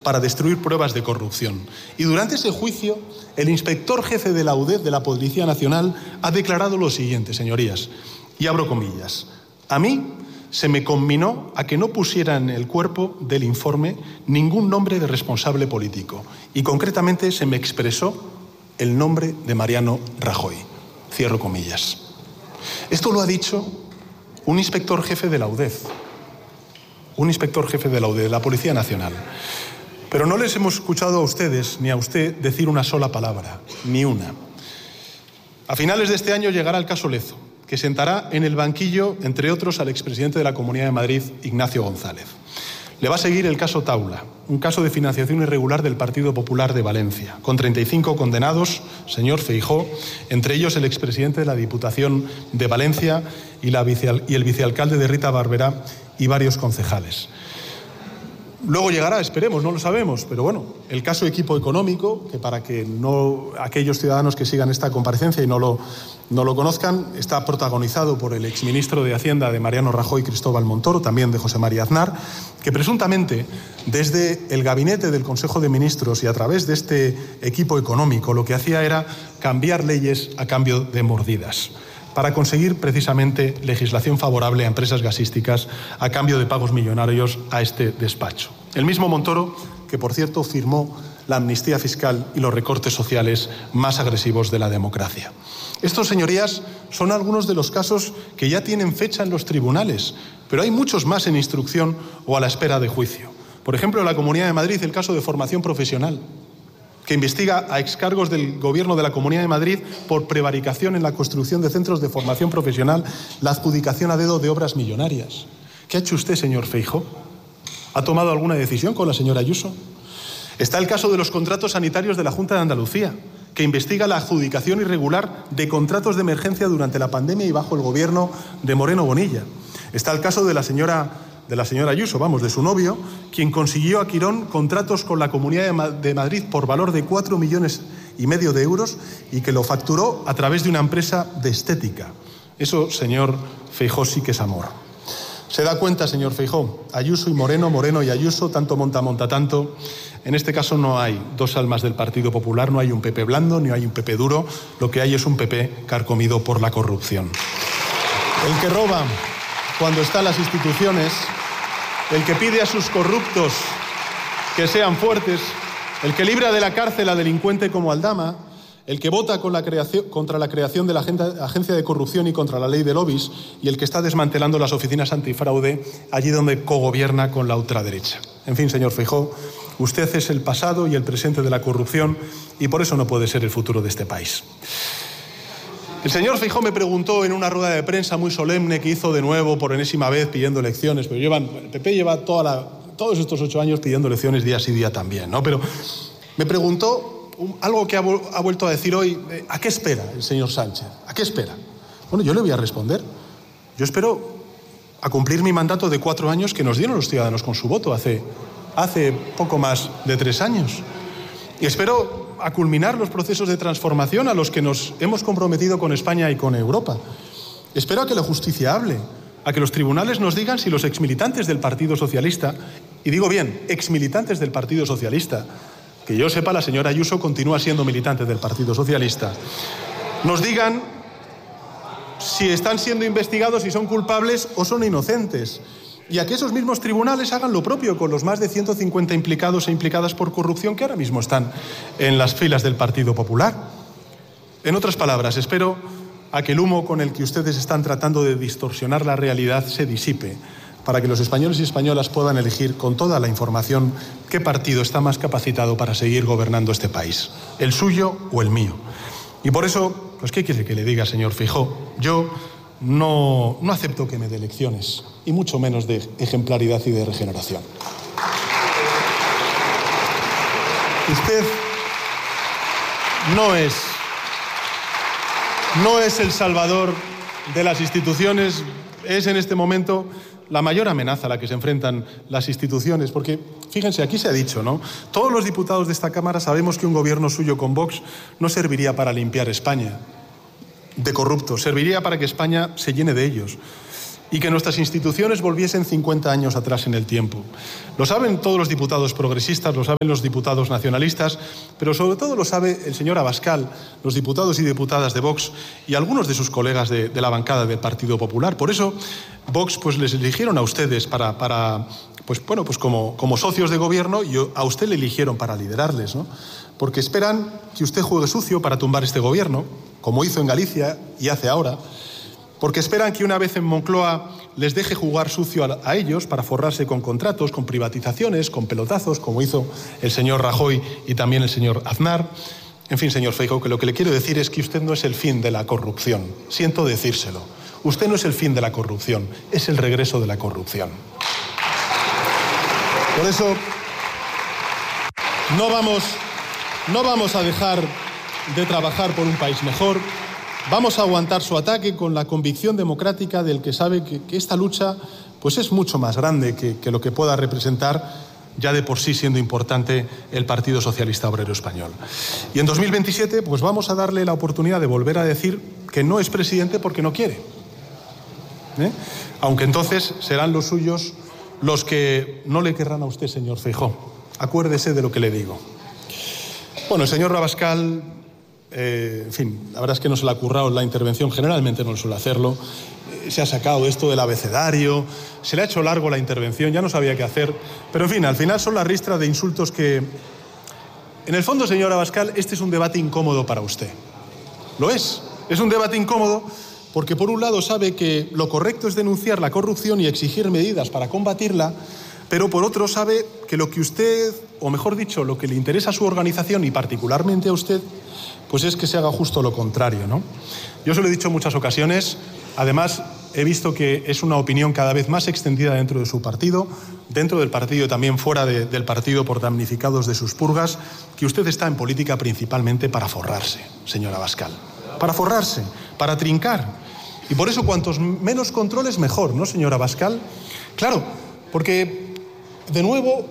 para destruir pruebas de corrupción. Y durante ese juicio, el inspector jefe de la UDEF, de la Policía Nacional, ha declarado lo siguiente, señorías, y abro comillas: a mí se me conminó a que no pusiera en el cuerpo del informe ningún nombre de responsable político y concretamente se me expresó el nombre de Mariano Rajoy. Cierro comillas. Esto lo ha dicho un inspector jefe de la UDEF, de la Policía Nacional. Pero no les hemos escuchado a ustedes ni a usted decir una sola palabra, ni una. A finales de este año llegará el caso Lezo, que sentará en el banquillo, entre otros, al expresidente de la Comunidad de Madrid, Ignacio González. Le va a seguir el caso Taula, un caso de financiación irregular del Partido Popular de Valencia, con 35 condenados, señor Feijóo, entre ellos el expresidente de la Diputación de Valencia y el vicealcalde de Rita Barberá y varios concejales. Luego llegará, esperemos, no lo sabemos, pero bueno, el caso Equipo Económico, que para que no aquellos ciudadanos que sigan esta comparecencia y no lo conozcan, está protagonizado por el exministro de Hacienda de Mariano Rajoy, Cristóbal Montoro, también de José María Aznar, que presuntamente desde el gabinete del Consejo de Ministros y a través de este Equipo Económico lo que hacía era cambiar leyes a cambio de mordidas, para conseguir precisamente legislación favorable a empresas gasísticas a cambio de pagos millonarios a este despacho. El mismo Montoro que, por cierto, firmó la amnistía fiscal y los recortes sociales más agresivos de la democracia. Estos, señorías, son algunos de los casos que ya tienen fecha en los tribunales, pero hay muchos más en instrucción o a la espera de juicio. Por ejemplo, en la Comunidad de Madrid, el caso de formación profesional, que investiga a excargos del Gobierno de la Comunidad de Madrid por prevaricación en la construcción de centros de formación profesional, la adjudicación a dedo de obras millonarias. ¿Qué ha hecho usted, señor Feijóo? ¿Ha tomado alguna decisión con la señora Ayuso? Está el caso de los contratos sanitarios de la Junta de Andalucía, que investiga la adjudicación irregular de contratos de emergencia durante la pandemia y bajo el Gobierno de Moreno Bonilla. Está el caso de la señora Ayuso, de su novio, quien consiguió a Quirón contratos con la Comunidad de Madrid por valor de 4,5 millones de euros y que lo facturó a través de una empresa de estética. Eso, señor Feijóo, sí que es amor. ¿Se da cuenta, señor Feijóo? Ayuso y Moreno, Moreno y Ayuso, tanto monta tanto. En este caso no hay dos almas del Partido Popular, no hay un PP blando ni hay un PP duro, lo que hay es un PP carcomido por la corrupción. El que roba cuando está en las instituciones, el que pide a sus corruptos que sean fuertes, el que libra de la cárcel a delincuente como Aldama, el que vota contra la creación de la agencia de corrupción y contra la ley de lobbies y el que está desmantelando las oficinas antifraude allí donde cogobierna con la ultraderecha. En fin, señor Feijóo, usted es el pasado y el presente de la corrupción y por eso no puede ser el futuro de este país. El señor Feijóo me preguntó en una rueda de prensa muy solemne que hizo de nuevo por enésima vez pidiendo elecciones, pero el PP lleva todos estos 8 años pidiendo elecciones día sí día también, ¿no? Pero me preguntó algo que ha vuelto a decir hoy: ¿a qué espera el señor Sánchez? ¿A qué espera? Bueno, yo le voy a responder. Yo espero a cumplir mi mandato de 4 años que nos dieron los ciudadanos con su voto hace poco más de 3 años. Y espero a culminar los procesos de transformación a los que nos hemos comprometido con España y con Europa. Espero a que la justicia hable, a que los tribunales nos digan si los exmilitantes del Partido Socialista, y digo bien, exmilitantes del Partido Socialista, que yo sepa la señora Ayuso continúa siendo militante del Partido Socialista, nos digan si están siendo investigados, si son culpables o son inocentes. Y a que esos mismos tribunales hagan lo propio con los más de 150 implicados e implicadas por corrupción que ahora mismo están en las filas del Partido Popular. En otras palabras, espero a que el humo con el que ustedes están tratando de distorsionar la realidad se disipe, para que los españoles y españolas puedan elegir con toda la información qué partido está más capacitado para seguir gobernando este país, el suyo o el mío. Y por eso, pues ¿qué quiere que le diga, señor Feijóo? Yo no acepto que me dé lecciones, y mucho menos de ejemplaridad y de regeneración. Usted no es el salvador de las instituciones, es en este momento la mayor amenaza a la que se enfrentan las instituciones, porque, fíjense, aquí se ha dicho, ¿no? Todos los diputados de esta Cámara sabemos que un gobierno suyo con Vox no serviría para limpiar España de corruptos, serviría para que España se llene de ellos. y que nuestras instituciones volviesen 50 años atrás en el tiempo. Lo saben todos los diputados progresistas, lo saben los diputados nacionalistas, pero sobre todo lo sabe el señor Abascal, los diputados y diputadas de Vox y algunos de sus colegas de la bancada del Partido Popular. Por eso Vox les eligieron a ustedes como socios de gobierno, y a usted le eligieron para liderarles, ¿no? Porque esperan que usted juegue sucio para tumbar este gobierno, como hizo en Galicia y hace ahora. Porque esperan que una vez en Moncloa les deje jugar sucio a ellos para forrarse con contratos, con privatizaciones, con pelotazos, como hizo el señor Rajoy y también el señor Aznar. En fin, señor Feijóo, que lo que le quiero decir es que usted no es el fin de la corrupción. Siento decírselo. Usted no es el fin de la corrupción, es el regreso de la corrupción. Por eso no vamos a dejar de trabajar por un país mejor. Vamos a aguantar su ataque con la convicción democrática del que sabe que esta lucha es mucho más grande que lo que pueda representar ya de por sí siendo importante el Partido Socialista Obrero Español. Y en 2027 vamos a darle la oportunidad de volver a decir que no es presidente porque no quiere. Aunque entonces serán los suyos los que no le querrán a usted, señor Feijóo. Acuérdese de lo que le digo. Bueno, el señor Abascal, en fin, la verdad es que no se le ha currado la intervención, generalmente no suele hacerlo. Se ha sacado esto del abecedario, se le ha hecho largo la intervención, ya no sabía qué hacer. Pero en fin, al final son la ristra de insultos que... En el fondo, señor Abascal, este es un debate incómodo para usted. Lo es un debate incómodo porque por un lado sabe que lo correcto es denunciar la corrupción y exigir medidas para combatirla, pero por otro sabe que lo que usted, o mejor dicho, lo que le interesa a su organización y particularmente a usted, es que se haga justo lo contrario, ¿no? Yo se lo he dicho en muchas ocasiones, además he visto que es una opinión cada vez más extendida dentro de su partido, dentro del partido y también fuera del partido por damnificados de sus purgas, que usted está en política principalmente para forrarse, señor Abascal. Para forrarse, para trincar. Y por eso cuantos menos controles mejor, ¿no, señor Abascal? Claro, porque de nuevo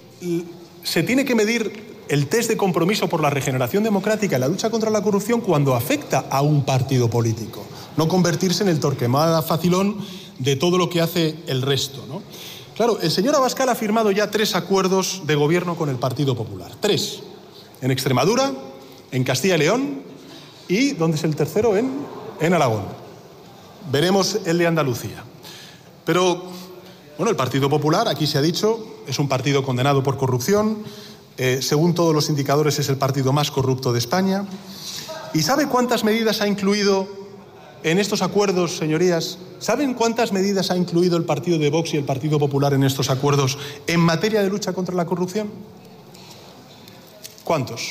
se tiene que medir el test de compromiso por la regeneración democrática y la lucha contra la corrupción cuando afecta a un partido político, no convertirse en el torquemada facilón de todo lo que hace el resto, ¿no? Claro, el señor Abascal ha firmado ya 3 acuerdos de gobierno con el Partido Popular. 3. En Extremadura, en Castilla y León y, ¿dónde es el tercero? En Aragón. Veremos el de Andalucía. Pero, el Partido Popular, aquí se ha dicho, es un partido condenado por corrupción. Según todos los indicadores, es el partido más corrupto de España. ¿Y sabe cuántas medidas ha incluido en estos acuerdos, señorías? ¿Saben cuántas medidas ha incluido el partido de Vox y el Partido Popular en estos acuerdos en materia de lucha contra la corrupción? ¿Cuántos?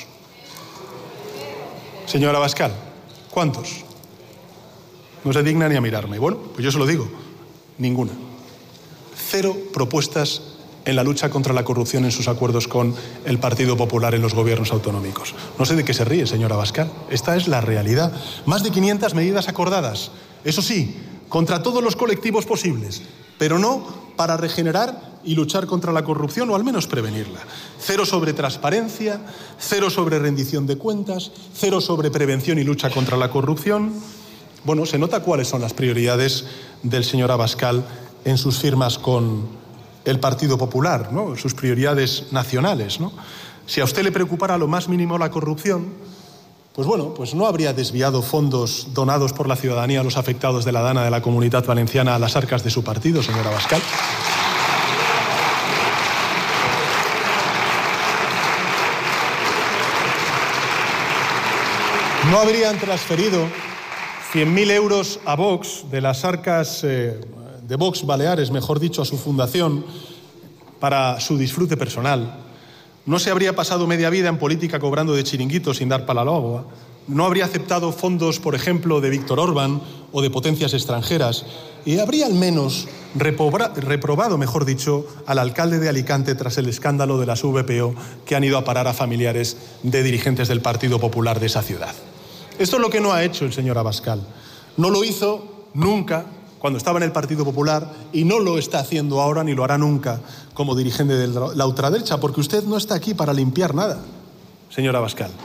Señor Abascal, ¿cuántos? No se digna ni a mirarme. Bueno, pues yo se lo digo, ninguna. 0 propuestas en la lucha contra la corrupción en sus acuerdos con el Partido Popular en los gobiernos autonómicos. No sé de qué se ríe, señor Abascal. Esta es la realidad. Más de 500 medidas acordadas. Eso sí, contra todos los colectivos posibles, pero no para regenerar y luchar contra la corrupción o al menos prevenirla. 0 sobre transparencia, 0 sobre rendición de cuentas, 0 sobre prevención y lucha contra la corrupción. Bueno, se nota cuáles son las prioridades del señor Abascal en sus firmas con el Partido Popular, ¿no? Sus prioridades nacionales, ¿no? Si a usted le preocupara lo más mínimo la corrupción, pues no habría desviado fondos donados por la ciudadanía a los afectados de la dana de la Comunitat Valenciana a las arcas de su partido, señor Abascal. No habrían transferido 100.000 euros a Vox de las arcas de Vox Baleares, mejor dicho, a su fundación, para su disfrute personal. No se habría pasado media vida en política cobrando de chiringuitos sin dar pala al agua. No habría aceptado fondos, por ejemplo, de Víctor Orbán o de potencias extranjeras. Y habría al menos reprobado, mejor dicho, al alcalde de Alicante tras el escándalo de las VPO que han ido a parar a familiares de dirigentes del Partido Popular de esa ciudad. Esto es lo que no ha hecho el señor Abascal. No lo hizo nunca cuando estaba en el Partido Popular y no lo está haciendo ahora ni lo hará nunca como dirigente de la ultraderecha, porque usted no está aquí para limpiar nada, señor Abascal.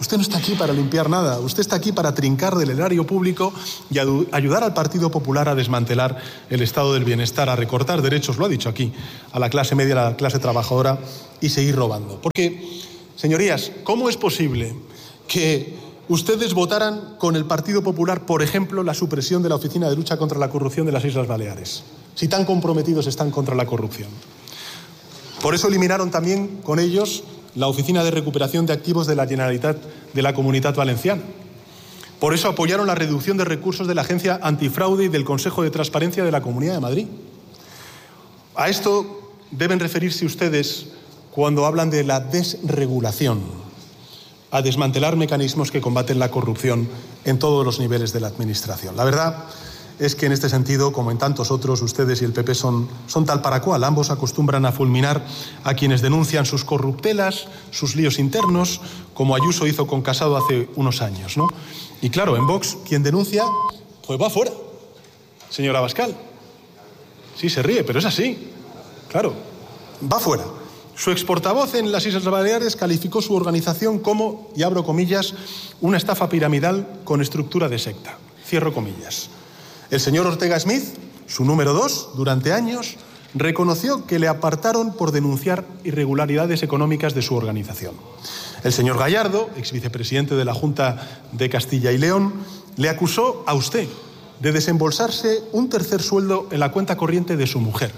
Usted no está aquí para limpiar nada, usted está aquí para trincar del erario público y ayudar al Partido Popular a desmantelar el estado del bienestar, a recortar derechos, lo ha dicho aquí, a la clase media, a la clase trabajadora y seguir robando. Porque, señorías, ¿cómo es posible que ustedes votaran con el Partido Popular, por ejemplo, la supresión de la Oficina de Lucha contra la Corrupción de las Islas Baleares, si tan comprometidos están contra la corrupción? Por eso eliminaron también con ellos la Oficina de Recuperación de Activos de la Generalitat de la Comunitat Valenciana. Por eso apoyaron la reducción de recursos de la Agencia Antifraude y del Consejo de Transparencia de la Comunidad de Madrid. A esto deben referirse ustedes cuando hablan de la desregulación, a desmantelar mecanismos que combaten la corrupción en todos los niveles de la Administración. La verdad es que en este sentido, como en tantos otros, ustedes y el PP son tal para cual. Ambos acostumbran a fulminar a quienes denuncian sus corruptelas, sus líos internos, como Ayuso hizo con Casado hace unos años, ¿no? Y claro, en Vox, quien denuncia, pues va fuera. Señor Abascal. Sí, se ríe, pero es así. Claro, va fuera. Su exportavoz en las Islas Baleares calificó su organización como, y abro comillas, una estafa piramidal con estructura de secta. Cierro comillas. El señor Ortega Smith, su número 2, durante años, reconoció que le apartaron por denunciar irregularidades económicas de su organización. El señor Gallardo, exvicepresidente de la Junta de Castilla y León, le acusó a usted de desembolsarse un tercer sueldo en la cuenta corriente de su mujer.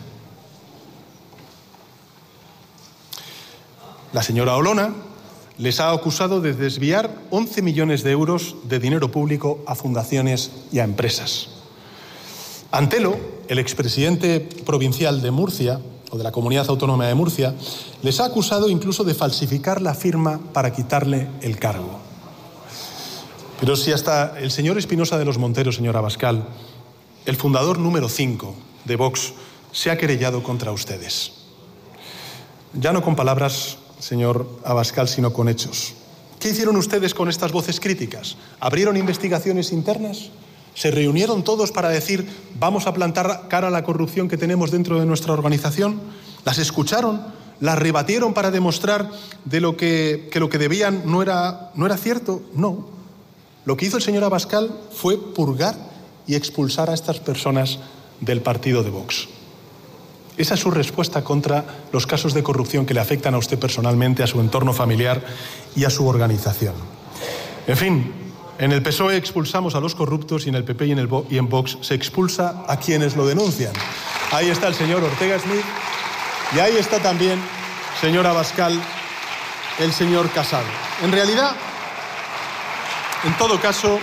La señora Olona les ha acusado de desviar 11 millones de euros de dinero público a fundaciones y a empresas. Antelo, el expresidente provincial de Murcia, o de la Comunidad Autónoma de Murcia, les ha acusado incluso de falsificar la firma para quitarle el cargo. Pero si hasta el señor Espinosa de los Monteros, señor Abascal, el fundador número 5 de Vox, se ha querellado contra ustedes. Ya no con palabras, señor Abascal, sino con hechos. ¿Qué hicieron ustedes con estas voces críticas? ¿Abrieron investigaciones internas? ¿Se reunieron todos para decir vamos a plantar cara a la corrupción que tenemos dentro de nuestra organización? ¿Las escucharon? ¿Las rebatieron para demostrar que lo que debían no era cierto? No. Lo que hizo el señor Abascal fue purgar y expulsar a estas personas del partido de Vox. Esa es su respuesta contra los casos de corrupción que le afectan a usted personalmente, a su entorno familiar y a su organización. En fin, en el PSOE expulsamos a los corruptos y en el PP y en Vox se expulsa a quienes lo denuncian. Ahí está el señor Ortega Smith y ahí está también, señor Abascal, el señor Casado. En realidad, en todo caso,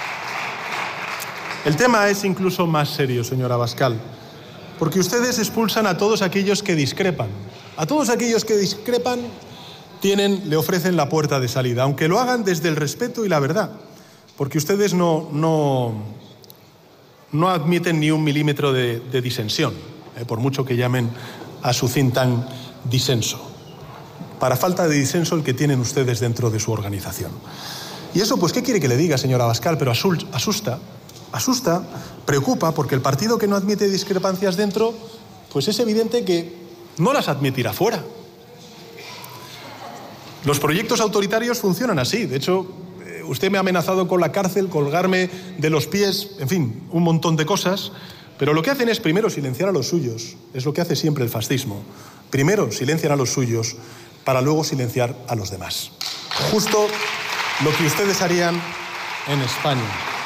el tema es incluso más serio, señor Abascal, porque ustedes expulsan a todos aquellos que discrepan. A todos aquellos que discrepan le ofrecen la puerta de salida, aunque lo hagan desde el respeto y la verdad. Porque ustedes no admiten ni un milímetro de disensión, por mucho que llamen a su think tank disenso. Para falta de disenso el que tienen ustedes dentro de su organización. Y eso, pues, ¿qué quiere que le diga, señor Abascal? Pero asusta, preocupa, porque el partido que no admite discrepancias dentro, pues es evidente que no las admitirá fuera. Los proyectos autoritarios funcionan así. De hecho, usted me ha amenazado con la cárcel, colgarme de los pies, en fin, un montón de cosas. Pero lo que hacen es primero silenciar a los suyos. Es lo que hace siempre el fascismo. Primero silencian a los suyos para luego silenciar a los demás. Justo lo que ustedes harían en España.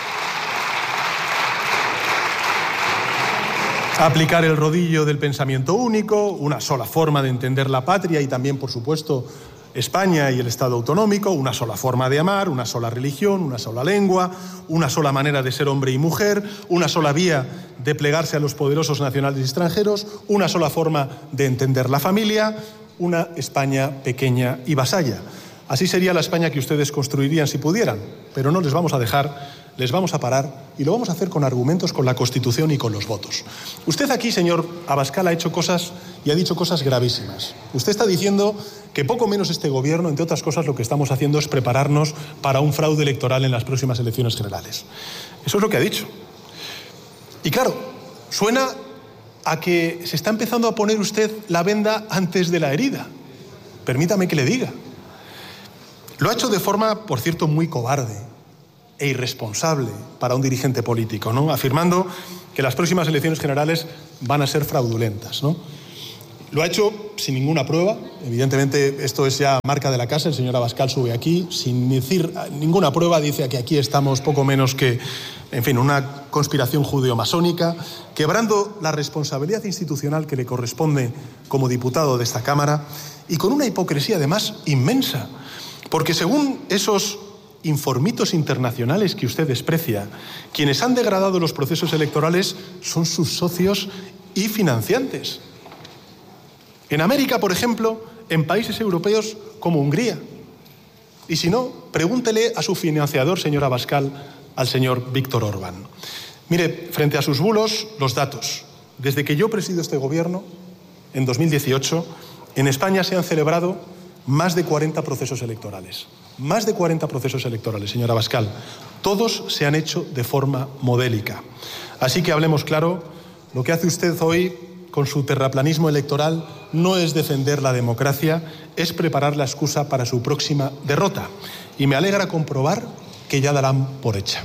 Aplicar el rodillo del pensamiento único, una sola forma de entender la patria y también, por supuesto, España y el Estado autonómico, una sola forma de amar, una sola religión, una sola lengua, una sola manera de ser hombre y mujer, una sola vía de plegarse a los poderosos nacionales y extranjeros, una sola forma de entender la familia, una España pequeña y vasalla. Así sería la España que ustedes construirían si pudieran, pero no les vamos a dejar, les vamos a parar y lo vamos a hacer con argumentos, con la Constitución y con los votos. Usted aquí, señor Abascal, ha hecho cosas y ha dicho cosas gravísimas. Usted está diciendo que poco menos este gobierno, entre otras cosas, lo que estamos haciendo es prepararnos para un fraude electoral en las próximas elecciones generales. Eso es lo que ha dicho. Y claro, suena a que se está empezando a poner usted la venda antes de la herida. Permítame que le diga. Lo ha hecho de forma, por cierto, muy cobarde e irresponsable para un dirigente político, ¿no? Afirmando que las próximas elecciones generales van a ser fraudulentas, ¿no? Lo ha hecho sin ninguna prueba. Evidentemente, esto es ya marca de la casa. El señor Abascal sube aquí sin decir ninguna prueba. Dice que aquí estamos poco menos que, en fin, una conspiración judeo-masónica, quebrando la responsabilidad institucional que le corresponde como diputado de esta Cámara y con una hipocresía, además, inmensa. Porque según esos informitos internacionales que usted desprecia, quienes han degradado los procesos electorales son sus socios y financiantes. En América, por ejemplo, en países europeos como Hungría. Y si no, pregúntele a su financiador, señor Abascal, al señor Víctor Orbán. Mire, frente a sus bulos, los datos. Desde que yo presido este gobierno, en 2018, en España se han celebrado más de 40 procesos electorales. Más de 40 procesos electorales, señor Abascal. Todos se han hecho de forma modélica. Así que hablemos claro, lo que hace usted hoy con su terraplanismo electoral no es defender la democracia, es preparar la excusa para su próxima derrota. Y me alegra comprobar que ya darán por hecha.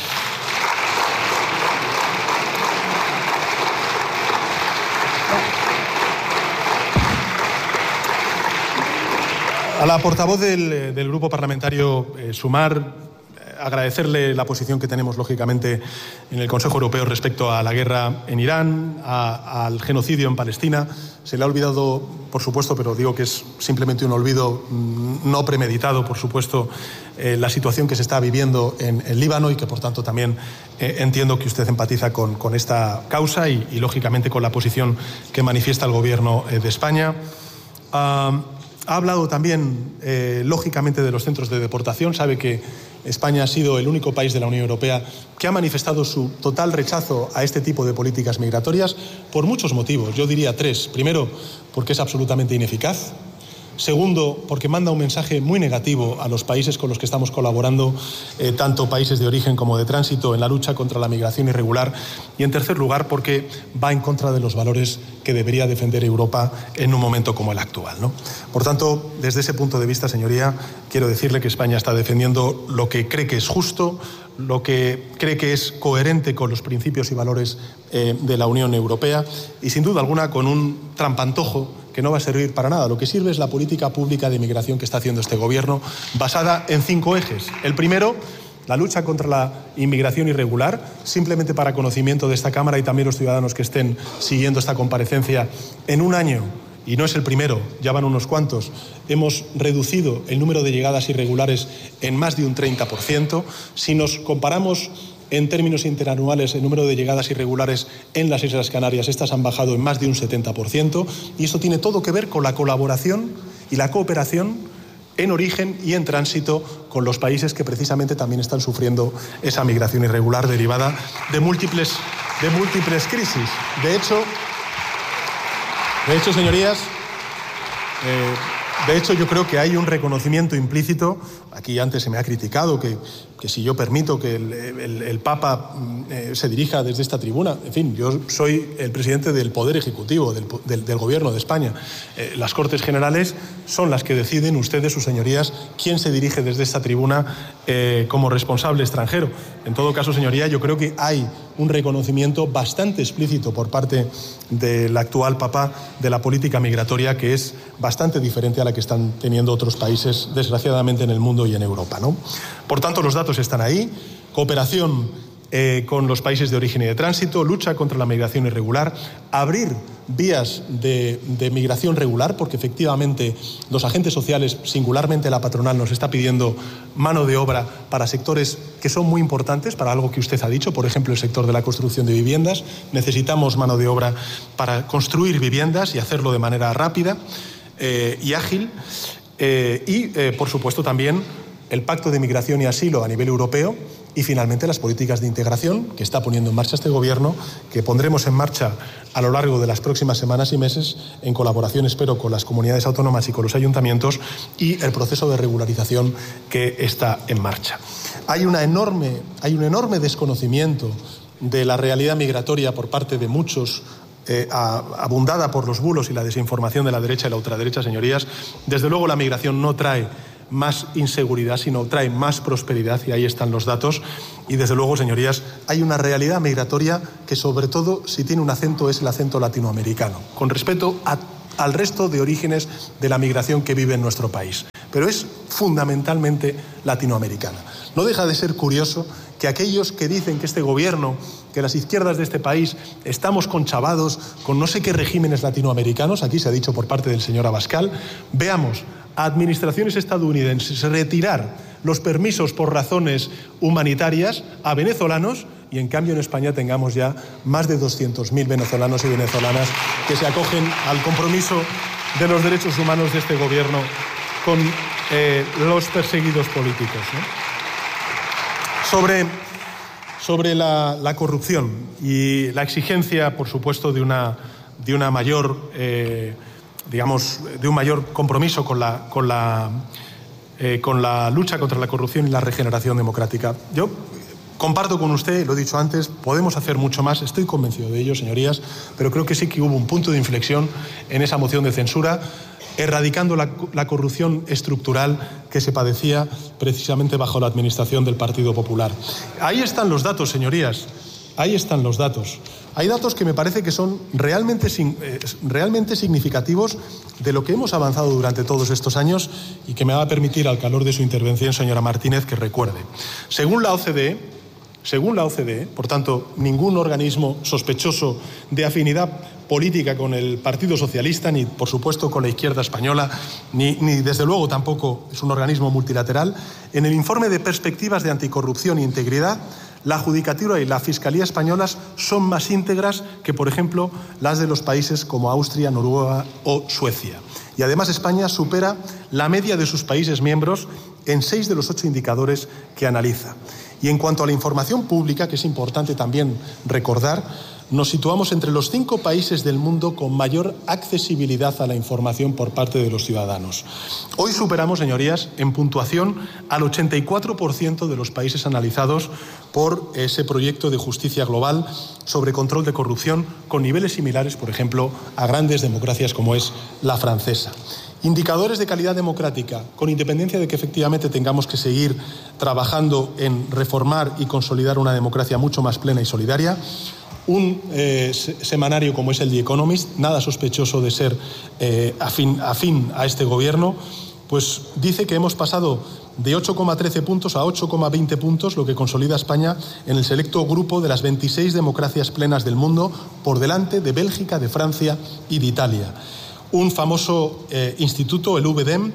A la portavoz del Grupo Parlamentario Sumar, agradecerle la posición que tenemos, lógicamente, en el Consejo Europeo respecto a la guerra en Irán, al genocidio en Palestina. Se le ha olvidado, por supuesto, pero digo que es simplemente un olvido no premeditado, por supuesto, la situación que se está viviendo en el Líbano y que, por tanto, también entiendo que usted empatiza con esta causa y, lógicamente, con la posición que manifiesta el Gobierno de España. Ha hablado también, lógicamente, de los centros de deportación. Sabe que España ha sido el único país de la Unión Europea que ha manifestado su total rechazo a este tipo de políticas migratorias por muchos motivos. Yo diría 3. Primero, porque es absolutamente ineficaz. Segundo, porque manda un mensaje muy negativo a los países con los que estamos colaborando, tanto países de origen como de tránsito, en la lucha contra la migración irregular. Y en tercer lugar, porque va en contra de los valores que debería defender Europa en un momento como el actual, ¿no? Por tanto, desde ese punto de vista, señoría, quiero decirle que España está defendiendo lo que cree que es justo, lo que cree que es coherente con los principios y valores de la Unión Europea y, sin duda alguna, con un trampantojo que no va a servir para nada. Lo que sirve es la política pública de migración que está haciendo este Gobierno, basada en 5 ejes. El primero, la lucha contra la inmigración irregular, simplemente para conocimiento de esta Cámara y también los ciudadanos que estén siguiendo esta comparecencia. En un año, y no es el primero, ya van unos cuantos, hemos reducido el número de llegadas irregulares en más de un 30%. Si nos comparamos en términos interanuales, el número de llegadas irregulares en las Islas Canarias, estas han bajado en más de un 70%, y esto tiene todo que ver con la colaboración y la cooperación en origen y en tránsito con los países que precisamente también están sufriendo esa migración irregular derivada de múltiples crisis. De hecho, señorías, yo creo que hay un reconocimiento implícito. Aquí antes se me ha criticado que si yo permito que el Papa se dirija desde esta tribuna. En fin, yo soy el presidente del Poder Ejecutivo, del Gobierno de España. Las Cortes Generales son las que deciden, ustedes, sus señorías, quién se dirige desde esta tribuna como responsable extranjero. En todo caso, señoría, yo creo que hay un reconocimiento bastante explícito por parte del actual Papa de la política migratoria, que es bastante diferente a la que están teniendo otros países, desgraciadamente, en el mundo y en Europa, ¿no? Por tanto, los datos están ahí. Cooperación con los países de origen y de tránsito, lucha contra la migración irregular, abrir vías de migración regular, porque efectivamente los agentes sociales, singularmente la patronal, nos está pidiendo mano de obra para sectores que son muy importantes, para algo que usted ha dicho, por ejemplo, el sector de la construcción de viviendas. Necesitamos mano de obra para construir viviendas y hacerlo de manera rápida y ágil. Por supuesto, también el Pacto de Migración y Asilo a nivel europeo y, finalmente, las políticas de integración que está poniendo en marcha este Gobierno, que pondremos en marcha a lo largo de las próximas semanas y meses, en colaboración, espero, con las comunidades autónomas y con los ayuntamientos, y el proceso de regularización que está en marcha. Hay un enorme desconocimiento de la realidad migratoria por parte de muchos, abundada por los bulos y la desinformación de la derecha y la ultraderecha, señorías. Desde luego, la migración no trae más inseguridad, sino trae más prosperidad, y ahí están los datos. Y desde luego, señorías, hay una realidad migratoria que, sobre todo, si tiene un acento, es el acento latinoamericano, con respecto al resto de orígenes de la migración que vive en nuestro país. Pero es fundamentalmente latinoamericana. No deja de ser curioso que aquellos que dicen que este gobierno, que las izquierdas de este país estamos conchavados con no sé qué regímenes latinoamericanos, aquí se ha dicho por parte del señor Abascal, veamos a administraciones estadounidenses retirar los permisos por razones humanitarias a venezolanos, y en cambio en España tengamos ya más de 200.000 venezolanos y venezolanas que se acogen al compromiso de los derechos humanos de este gobierno con los perseguidos políticos, ¿no? Sobre la corrupción y la exigencia, por supuesto, de una mayor, de un mayor compromiso con la lucha contra la corrupción y la regeneración democrática. Yo comparto con usted, lo he dicho antes, podemos hacer mucho más, estoy convencido de ello, señorías, pero creo que sí que hubo un punto de inflexión en esa moción de censura, erradicando la corrupción estructural que se padecía precisamente bajo la administración del Partido Popular. Ahí están los datos, señorías, ahí están los datos. Hay datos que me parece que son realmente significativos de lo que hemos avanzado durante todos estos años y que me va a permitir, al calor de su intervención, señora Martínez, que recuerde. Según la OCDE, por tanto, ningún organismo sospechoso de afinidad política con el Partido Socialista, ni por supuesto con la izquierda española, ni desde luego tampoco es un organismo multilateral, en el informe de perspectivas de anticorrupción e integridad, la Judicatura y la Fiscalía españolas son más íntegras que, por ejemplo, las de los países como Austria, Noruega o Suecia. Y además España supera la media de sus países miembros en 6 de los 8 indicadores que analiza. Y en cuanto a la información pública, que es importante también recordar, nos situamos entre los 5 países del mundo con mayor accesibilidad a la información por parte de los ciudadanos. Hoy superamos, señorías, en puntuación al 84% de los países analizados por ese proyecto de justicia global sobre control de corrupción, con niveles similares, por ejemplo, a grandes democracias como es la francesa. Indicadores de calidad democrática, con independencia de que efectivamente tengamos que seguir trabajando en reformar y consolidar una democracia mucho más plena y solidaria. Un semanario como es el The Economist, nada sospechoso de ser afín a este gobierno, pues dice que hemos pasado de 8,13 puntos a 8,20 puntos, lo que consolida a España en el selecto grupo de las 26 democracias plenas del mundo, por delante de Bélgica, de Francia y de Italia. Un famoso instituto, el VDEM,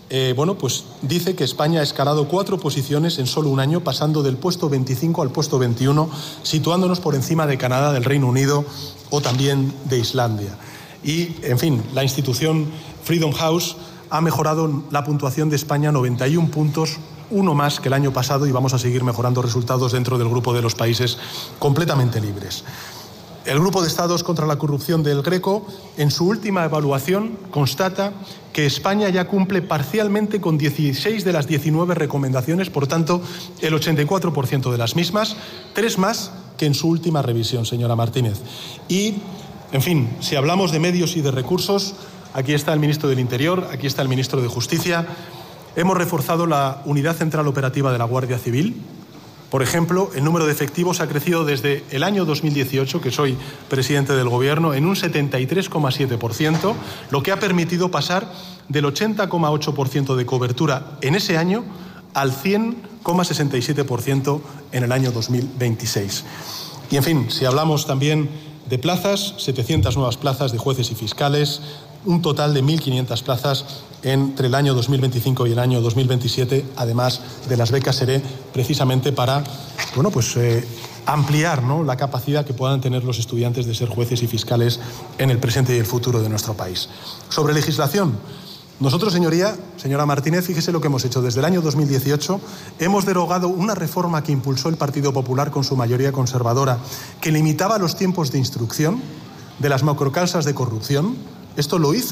pues dice que España ha escalado 4 posiciones en solo un año, pasando del puesto 25 al puesto 21, situándonos por encima de Canadá, del Reino Unido o también de Islandia. Y, en fin, la institución Freedom House ha mejorado la puntuación de España 91 puntos, uno más que el año pasado, y vamos a seguir mejorando resultados dentro del grupo de los países completamente libres. El Grupo de Estados contra la Corrupción del Greco, en su última evaluación, constata que España ya cumple parcialmente con 16 de las 19 recomendaciones, por tanto, el 84% de las mismas, 3 más que en su última revisión, señora Martínez. Y, en fin, si hablamos de medios y de recursos, aquí está el ministro del Interior, aquí está el ministro de Justicia. Hemos reforzado la Unidad Central Operativa de la Guardia Civil. Por ejemplo, el número de efectivos ha crecido desde el año 2018, que soy presidente del Gobierno, en un 73,7%, lo que ha permitido pasar del 80,8% de cobertura en ese año al 100,67% en el año 2026. Y, en fin, si hablamos también de plazas, 700 nuevas plazas de jueces y fiscales, un total de 1.500 plazas entre el año 2025 y el año 2027, además de las becas SERE, precisamente para ampliar, ¿no?, la capacidad que puedan tener los estudiantes de ser jueces y fiscales en el presente y el futuro de nuestro país. Sobre legislación, nosotros, señora Martínez, fíjese lo que hemos hecho. Desde el año 2018 hemos derogado una reforma que impulsó el Partido Popular con su mayoría conservadora, que limitaba los tiempos de instrucción de las macrocausas de corrupción. Esto lo hizo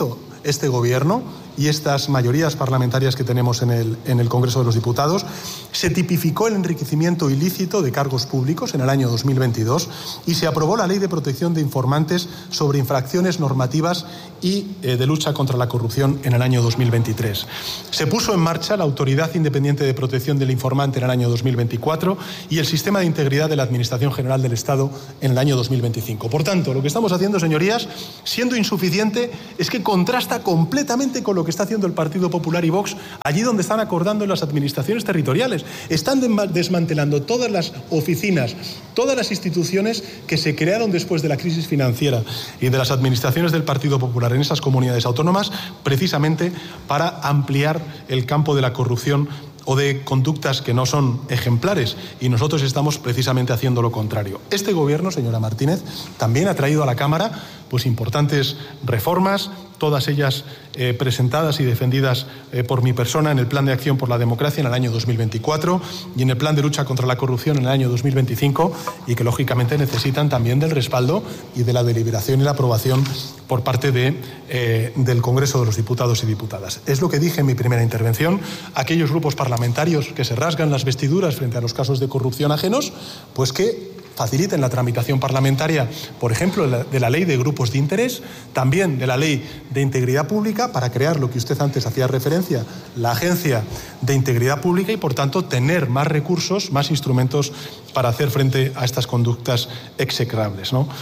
este Gobierno y estas mayorías parlamentarias que tenemos en el Congreso de los Diputados. Se tipificó el enriquecimiento ilícito de cargos públicos en el año 2022 y se aprobó la Ley de Protección de Informantes sobre infracciones normativas y de lucha contra la corrupción en el año 2023. Se puso en marcha la Autoridad Independiente de Protección del Informante en el año 2024 y el Sistema de Integridad de la Administración General del Estado en el año 2025. Por tanto, lo que estamos haciendo, señorías, siendo insuficiente, es que contrasta completamente con lo que está haciendo el Partido Popular y Vox allí donde están acordando en las administraciones territoriales. Están desmantelando todas las oficinas, todas las instituciones que se crearon después de la crisis financiera y de las administraciones del Partido Popular en esas comunidades autónomas, precisamente para ampliar el campo de la corrupción o de conductas que no son ejemplares, y nosotros estamos precisamente haciendo lo contrario. Este Gobierno, señora Martínez, también ha traído a la Cámara pues importantes reformas, todas ellas presentadas y defendidas por mi persona en el Plan de Acción por la Democracia en el año 2024 y en el Plan de Lucha contra la Corrupción en el año 2025, y que lógicamente necesitan también del respaldo y de la deliberación y la aprobación por parte del Congreso de los Diputados y Diputadas. Es lo que dije en mi primera intervención. Aquellos grupos parlamentarios que se rasgan las vestiduras frente a los casos de corrupción ajenos, pues que faciliten la tramitación parlamentaria, por ejemplo, de la Ley de Grupos de Interés, también de la Ley de Integridad Pública, para crear lo que usted antes hacía referencia, la Agencia de Integridad Pública, y, por tanto, tener más recursos, más instrumentos para hacer frente a estas conductas execrables, ¿no?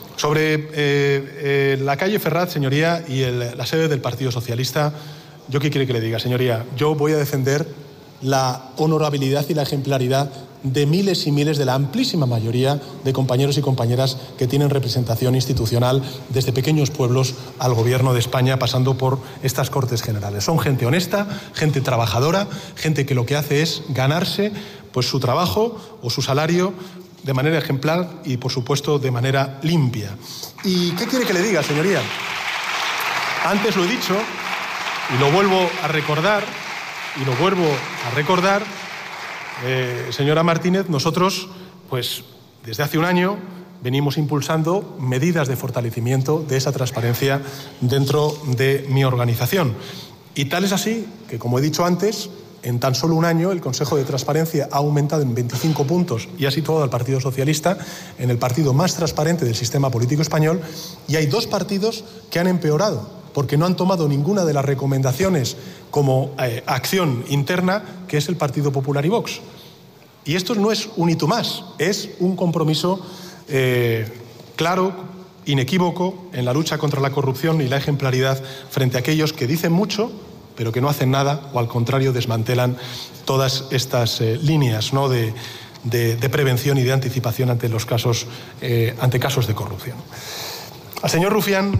Sobre la calle Ferraz, señoría, y la sede del Partido Socialista, ¿yo qué quiere que le diga, señoría? Yo voy a defender la honorabilidad y la ejemplaridad de miles y miles, de la amplísima mayoría de compañeros y compañeras que tienen representación institucional desde pequeños pueblos al Gobierno de España, pasando por estas Cortes Generales. Son gente honesta, gente trabajadora, gente que lo que hace es ganarse pues su trabajo o su salario de manera ejemplar y, por supuesto, de manera limpia. ¿Y qué quiere que le diga, señoría? Antes lo he dicho y lo vuelvo a recordar, señora Martínez, nosotros, pues desde hace un año, venimos impulsando medidas de fortalecimiento de esa transparencia dentro de mi organización. Y tal es así que, como he dicho antes, en tan solo un año el Consejo de Transparencia ha aumentado en 25 puntos y ha situado al Partido Socialista en el partido más transparente del sistema político español, y hay dos partidos que han empeorado porque no han tomado ninguna de las recomendaciones como acción interna, que es el Partido Popular y Vox. Y esto no es un hito más, es un compromiso claro, inequívoco, en la lucha contra la corrupción y la ejemplaridad frente a aquellos que dicen mucho pero que no hacen nada, o al contrario desmantelan todas estas líneas, ¿no?, de prevención y de anticipación ante los casos, ante casos de corrupción. Al señor Rufián,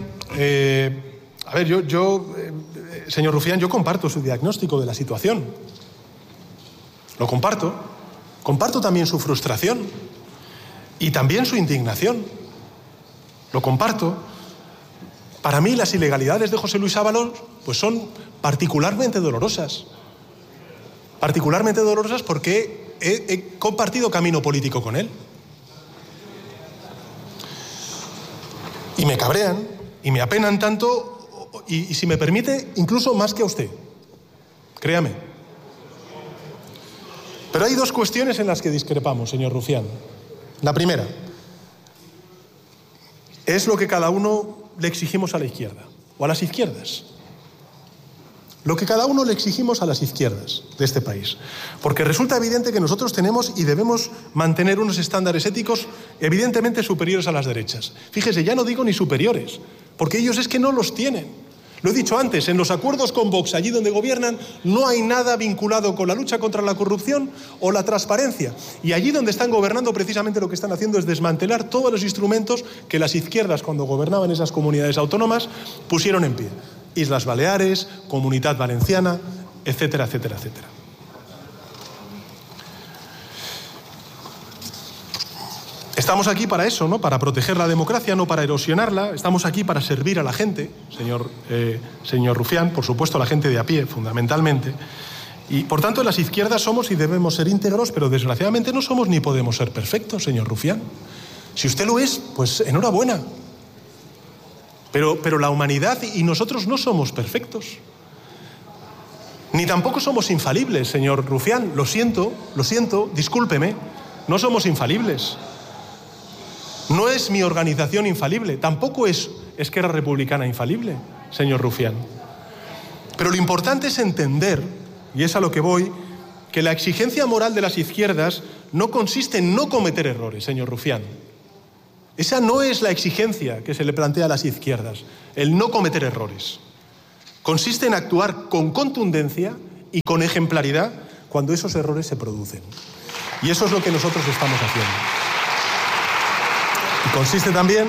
señor Rufián, yo comparto su diagnóstico de la situación. Lo comparto. Comparto también su frustración y también su indignación. Lo comparto. Para mí las ilegalidades de José Luis Ábalos pues son particularmente dolorosas. Particularmente dolorosas porque he compartido camino político con él. Y me cabrean y me apenan tanto, y si me permite, incluso más que a usted. Créame. Pero hay dos cuestiones en las que discrepamos, señor Rufián. La primera es lo que cada uno le exigimos a la izquierda, o a las izquierdas. Lo que cada uno le exigimos a las izquierdas de este país. Porque resulta evidente que nosotros tenemos y debemos mantener unos estándares éticos evidentemente superiores a las derechas. Fíjese, ya no digo ni superiores, porque ellos es que no los tienen. Lo he dicho antes, en los acuerdos con Vox, allí donde gobiernan, no hay nada vinculado con la lucha contra la corrupción o la transparencia. Y allí donde están gobernando, precisamente lo que están haciendo es desmantelar todos los instrumentos que las izquierdas, cuando gobernaban esas comunidades autónomas, pusieron en pie. Islas Baleares, Comunitat Valenciana, etcétera, etcétera, etcétera. Estamos aquí para eso, ¿no? Para proteger la democracia, no para erosionarla. Estamos aquí para servir a la gente, señor Rufián, por supuesto a la gente de a pie, fundamentalmente. Y, por tanto, las izquierdas somos y debemos ser íntegros, pero desgraciadamente no somos ni podemos ser perfectos, señor Rufián. Si usted lo es, pues enhorabuena. Pero la humanidad y nosotros no somos perfectos. Ni tampoco somos infalibles, señor Rufián. Lo siento, discúlpeme. No somos infalibles. No es mi organización infalible. Tampoco es Esquerra Republicana infalible, señor Rufián. Pero lo importante es entender, y es a lo que voy, que la exigencia moral de las izquierdas no consiste en no cometer errores, señor Rufián. Esa no es la exigencia que se le plantea a las izquierdas, el no cometer errores. Consiste en actuar con contundencia y con ejemplaridad cuando esos errores se producen. Y eso es lo que nosotros estamos haciendo. Y consiste también,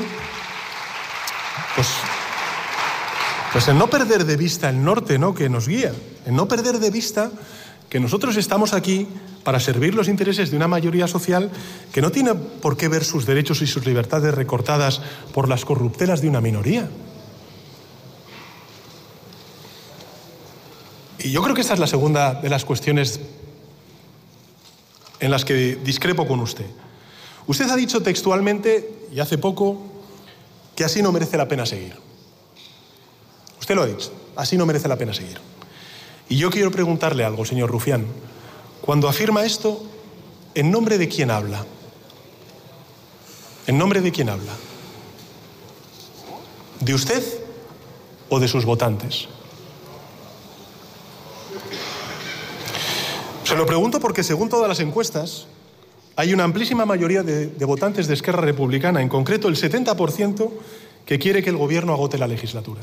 pues en no perder de vista el norte, ¿no?, que nos guía, en no perder de vista que nosotros estamos aquí para servir los intereses de una mayoría social que no tiene por qué ver sus derechos y sus libertades recortadas por las corruptelas de una minoría. Y yo creo que esta es la segunda de las cuestiones en las que discrepo con usted. Usted ha dicho textualmente, y hace poco, que así no merece la pena seguir. Usted lo ha dicho, así no merece la pena seguir. Y yo quiero preguntarle algo, señor Rufián. Cuando afirma esto, ¿en nombre de quién habla? ¿En nombre de quién habla? ¿De usted o de sus votantes? Se lo pregunto porque, según todas las encuestas, hay una amplísima mayoría de votantes de Esquerra Republicana, en concreto el 70%, que quiere que el Gobierno agote la legislatura.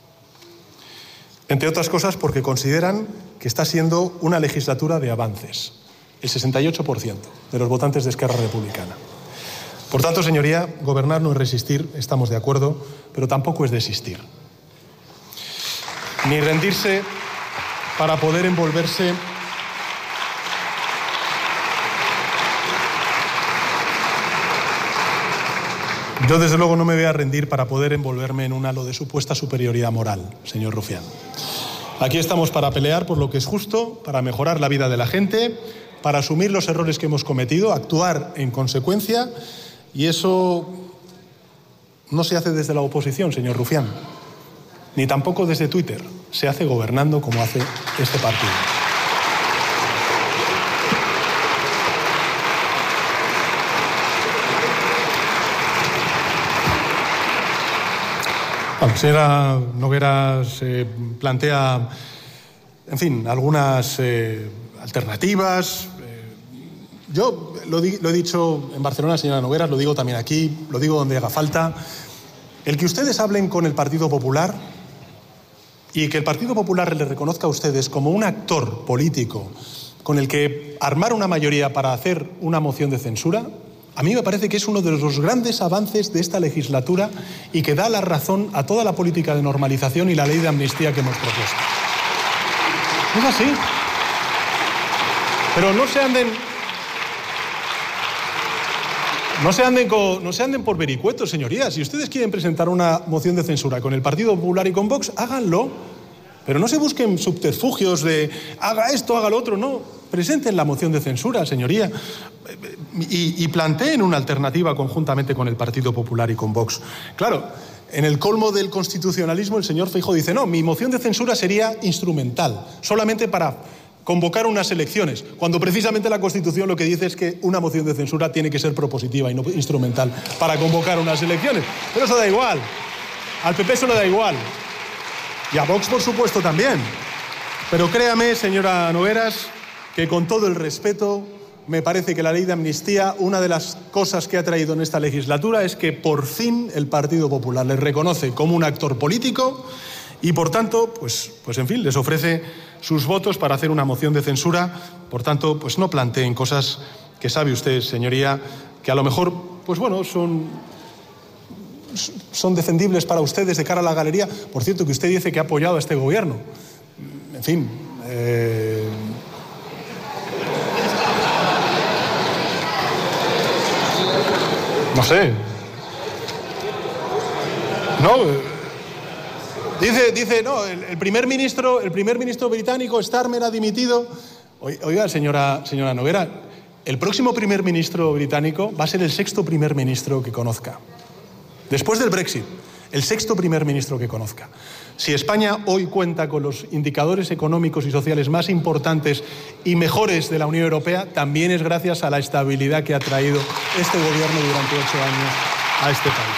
Entre otras cosas porque consideran que está siendo una legislatura de avances. El 68% de los votantes de Esquerra Republicana. Por tanto, señoría, gobernar no es resistir, estamos de acuerdo, pero tampoco es desistir. Ni rendirse para poder envolverse Yo, desde luego, no me voy a rendir para poder envolverme en un halo de supuesta superioridad moral, señor Rufián. Aquí estamos para pelear por lo que es justo, para mejorar la vida de la gente, para asumir los errores que hemos cometido, actuar en consecuencia, y eso no se hace desde la oposición, señor Rufián, ni tampoco desde Twitter. Se hace gobernando como hace este partido. Bueno, señora Noguera se plantea, en fin, algunas alternativas. Yo lo he dicho en Barcelona, señora Nogueras, lo digo también aquí, lo digo donde haga falta. El que ustedes hablen con el Partido Popular y que el Partido Popular les reconozca a ustedes como un actor político con el que armar una mayoría para hacer una moción de censura, a mí me parece que es uno de los grandes avances de esta legislatura y que da la razón a toda la política de normalización y la ley de amnistía que hemos propuesto. Es así. Pero no se anden por vericuetos, señorías. Si ustedes quieren presentar una moción de censura con el Partido Popular y con Vox, háganlo. Pero no se busquen subterfugios de haga esto, haga lo otro. No, presenten la moción de censura, señoría. Y planteen una alternativa conjuntamente con el Partido Popular y con Vox. Claro, en el colmo del constitucionalismo el señor Feijóo dice no, mi moción de censura sería instrumental, solamente para convocar unas elecciones, cuando precisamente la Constitución lo que dice es que una moción de censura tiene que ser propositiva y no instrumental para convocar unas elecciones. Pero eso da igual, al PP eso le da igual, y a Vox por supuesto también. Pero créame, señora Nogueras, que con todo el respeto, me parece que la ley de amnistía, una de las cosas que ha traído en esta legislatura es que por fin el Partido Popular les reconoce como un actor político y por tanto, pues en fin, les ofrece sus votos para hacer una moción de censura. Por tanto, pues no planteen cosas que sabe usted, señoría, que a lo mejor, pues bueno, son defendibles para ustedes de cara a la galería. Por cierto, que usted dice que ha apoyado a este gobierno. En fin, no sé. No. Dice, no, el primer ministro británico, Starmer, ha dimitido. Oiga, señora Noguera, el próximo primer ministro británico va a ser el 6º primer ministro que conozca. Después del Brexit. el sexto primer ministro que conozca. Si España hoy cuenta con los indicadores económicos y sociales más importantes y mejores de la Unión Europea, también es gracias a la estabilidad que ha traído este gobierno durante 8 años a este país.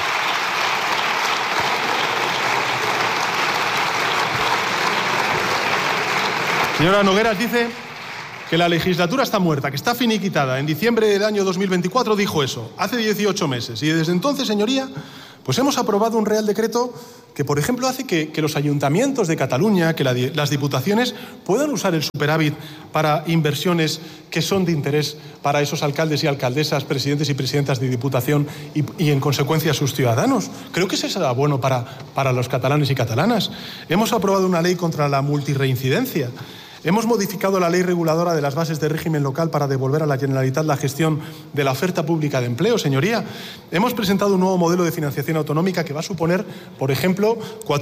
Señora Nogueras dice que la legislatura está muerta, que está finiquitada. En diciembre del año 2024 dijo eso, hace 18 meses. Y desde entonces, señoría, pues hemos aprobado un Real Decreto que, por ejemplo, hace que los ayuntamientos de Cataluña, que las diputaciones puedan usar el superávit para inversiones que son de interés para esos alcaldes y alcaldesas, presidentes y presidentas de diputación y en consecuencia, sus ciudadanos. Creo que eso será bueno para los catalanes y catalanas. Hemos aprobado una ley contra la multirreincidencia. Hemos modificado la ley reguladora de las bases de régimen local para devolver a la Generalitat la gestión de la oferta pública de empleo, señoría. Hemos presentado un nuevo modelo de financiación autonómica que va a suponer, por ejemplo,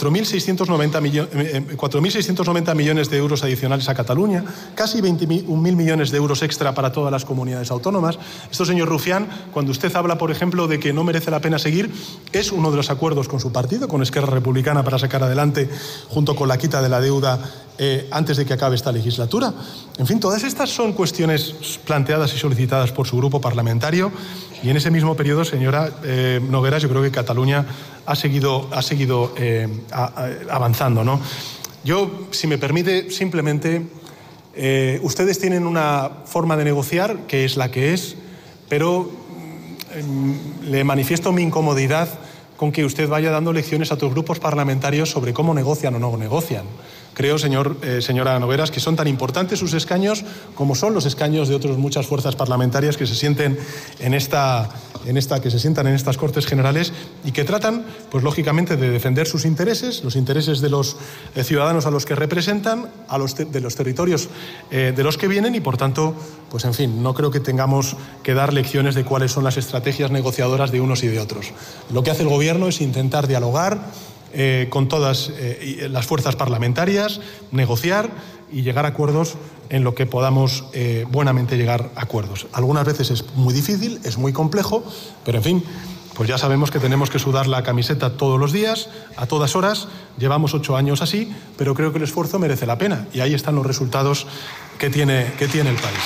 4.690 millones de euros adicionales a Cataluña, casi 21.000 millones de euros extra para todas las comunidades autónomas. Esto, señor Rufián, cuando usted habla, por ejemplo, de que no merece la pena seguir, es uno de los acuerdos con su partido, con Esquerra Republicana, para sacar adelante, junto con la quita de la deuda, antes de que acabe esta legislatura. En fin, todas estas son cuestiones planteadas y solicitadas por su grupo parlamentario, y en ese mismo periodo, señora Nogueras, yo creo que Cataluña ha seguido avanzando, ¿no? Yo, si me permite, simplemente, ustedes tienen una forma de negociar que es la que es, pero le manifiesto mi incomodidad con que usted vaya dando lecciones a otros grupos parlamentarios sobre cómo negocian o no negocian. Creo, señora Nogueras, que son tan importantes sus escaños como son los escaños de otras muchas fuerzas parlamentarias que se sientan en estas Cortes Generales y que tratan, pues lógicamente, de defender sus intereses, los intereses de los ciudadanos a los que representan, de los territorios de los que vienen, y por tanto, pues en fin, no creo que tengamos que dar lecciones de cuáles son las estrategias negociadoras de unos y de otros. Lo que hace el Gobierno es intentar dialogar con todas las fuerzas parlamentarias, negociar y llegar a acuerdos en lo que podamos buenamente llegar a acuerdos. Algunas veces es muy difícil, es muy complejo, pero en fin, pues ya sabemos que tenemos que sudar la camiseta todos los días, a todas horas. Llevamos 8 años así, pero creo que el esfuerzo merece la pena y ahí están los resultados que tiene el país.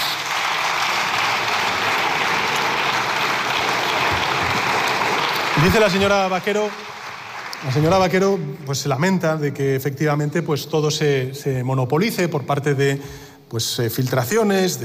Dice la señora Vaquero, pues se lamenta de que efectivamente pues todo se monopolice por parte de filtraciones.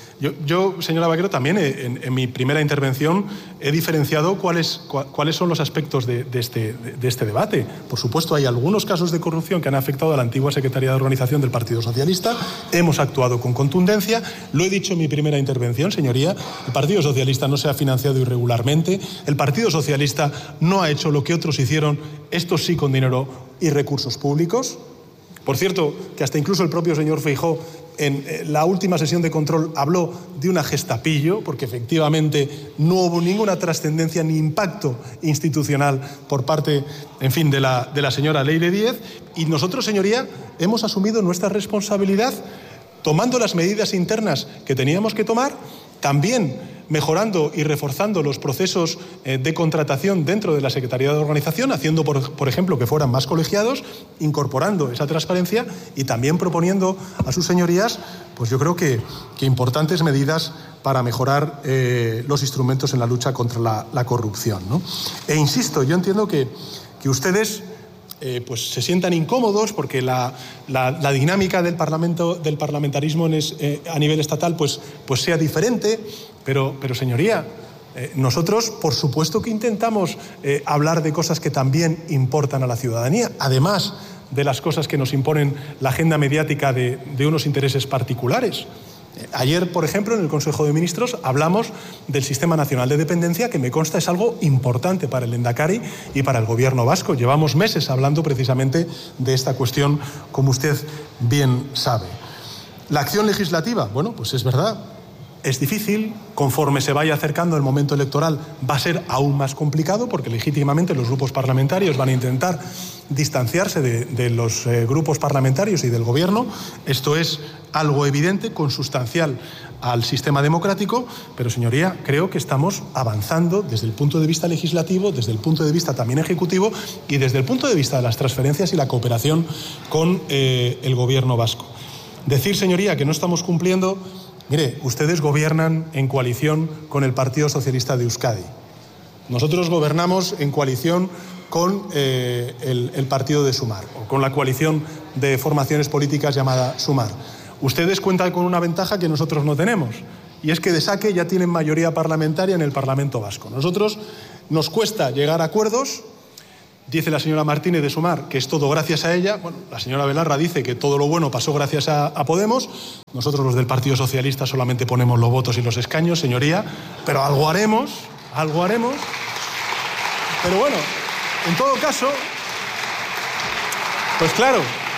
Yo, señora Vaquero, también en mi primera intervención he diferenciado cuáles son los aspectos de este debate. Por supuesto, hay algunos casos de corrupción que han afectado a la antigua Secretaría de Organización del Partido Socialista. Hemos actuado con contundencia. Lo he dicho en mi primera intervención, señoría. El Partido Socialista no se ha financiado irregularmente. El Partido Socialista no ha hecho lo que otros hicieron, estos sí con dinero y recursos públicos. Por cierto, que hasta incluso el propio señor Feijóo en la última sesión de control habló de una gestapillo, porque efectivamente no hubo ninguna trascendencia ni impacto institucional por parte, en fin, de la señora Leire Díez. Y nosotros, señoría, hemos asumido nuestra responsabilidad tomando las medidas internas que teníamos que tomar, también mejorando y reforzando los procesos de contratación dentro de la Secretaría de Organización, haciendo, por ejemplo, que fueran más colegiados, incorporando esa transparencia y también proponiendo a sus señorías, pues yo creo que importantes medidas para mejorar los instrumentos en la lucha contra la corrupción, ¿no? E insisto, yo entiendo que ustedes pues se sientan incómodos porque la dinámica del parlamentarismo a nivel estatal pues sea diferente, pero señoría, nosotros por supuesto que intentamos hablar de cosas que también importan a la ciudadanía, además de las cosas que nos imponen la agenda mediática de unos intereses particulares. Ayer, por ejemplo, en el Consejo de Ministros hablamos del Sistema Nacional de Dependencia, que me consta es algo importante para el Lehendakari y para el Gobierno vasco. Llevamos meses hablando precisamente de esta cuestión, como usted bien sabe. La acción legislativa, bueno, pues es verdad, es difícil. Conforme se vaya acercando el momento electoral va a ser aún más complicado, porque legítimamente los grupos parlamentarios van a intentar distanciarse de los grupos parlamentarios y del Gobierno. Esto es algo evidente, consustancial al sistema democrático, pero, señoría, creo que estamos avanzando desde el punto de vista legislativo, desde el punto de vista también ejecutivo y desde el punto de vista de las transferencias y la cooperación con el Gobierno vasco. Decir, señoría, que no estamos cumpliendo. Mire, ustedes gobiernan en coalición con el Partido Socialista de Euskadi. Nosotros gobernamos en coalición con el partido de Sumar, o con la coalición de formaciones políticas llamada Sumar. Ustedes cuentan con una ventaja que nosotros no tenemos, y es que de saque ya tienen mayoría parlamentaria en el Parlamento vasco. Nosotros nos cuesta llegar a acuerdos. Dice la señora Martínez de Sumar que es todo gracias a ella. Bueno, la señora Belarra dice que todo lo bueno pasó gracias a Podemos. Nosotros, los del Partido Socialista, solamente ponemos los votos y los escaños, señoría, pero algo haremos. Pero bueno, en todo caso, pues claro,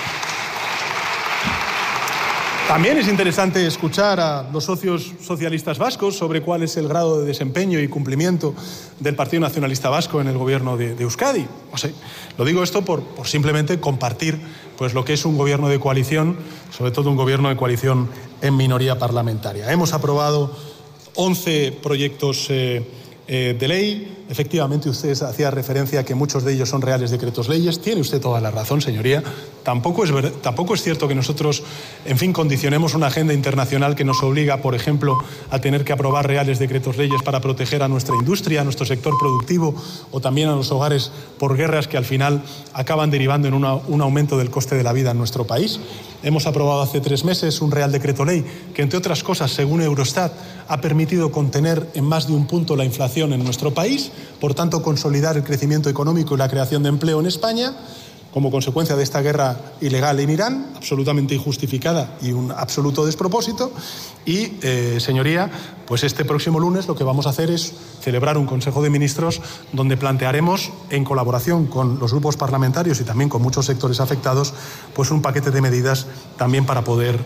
también es interesante escuchar a los socios socialistas vascos sobre cuál es el grado de desempeño y cumplimiento del Partido Nacionalista Vasco en el gobierno de Euskadi. No sé, lo digo esto por simplemente compartir pues lo que es un gobierno de coalición, sobre todo un gobierno de coalición en minoría parlamentaria. Hemos aprobado 11 proyectos de ley. Efectivamente, usted hacía referencia a que muchos de ellos son reales decretos leyes. Tiene usted toda la razón, señoría. Tampoco es cierto que nosotros, en fin, condicionemos una agenda internacional que nos obliga, por ejemplo, a tener que aprobar reales decretos leyes para proteger a nuestra industria, a nuestro sector productivo o también a los hogares por guerras que al final acaban derivando en un aumento del coste de la vida en nuestro país. Hemos aprobado hace 3 meses un real decreto ley que, entre otras cosas, según Eurostat, ha permitido contener en más de un punto la inflación en nuestro país, por tanto, consolidar el crecimiento económico y la creación de empleo en España, como consecuencia de esta guerra ilegal en Irán, absolutamente injustificada y un absoluto despropósito. Y, señoría, pues este próximo lunes lo que vamos a hacer es celebrar un Consejo de Ministros donde plantearemos, en colaboración con los grupos parlamentarios y también con muchos sectores afectados, pues un paquete de medidas también para poder,